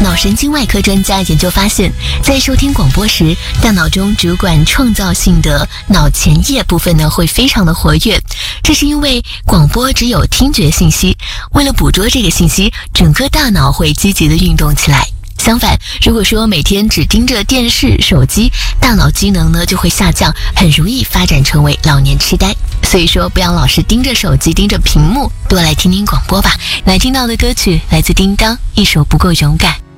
脑神经外科专家研究发现，在收听广播时，大脑中主管创造性的脑前叶部分呢会非常的活跃。这是因为广播只有听觉信息，为了捕捉这个信息，整个大脑会积极的运动起来。相反，如果说每天只盯着电视、手机，大脑机能呢就会下降，很容易发展成为老年痴呆。所以说，不要老是盯着手机、盯着屏幕，多来听听广播吧。来听到的歌曲来自叮当，一首不够勇敢。